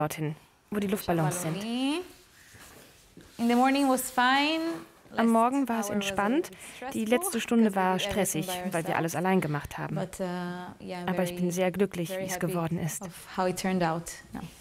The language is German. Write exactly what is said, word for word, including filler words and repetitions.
dorthin, wo die Luftballons sind. In the morning was fine. Am Morgen war es entspannt. Die letzte Stunde war stressig, weil wir alles allein gemacht haben. Aber ich bin sehr glücklich, wie es geworden ist. How it turned out. No.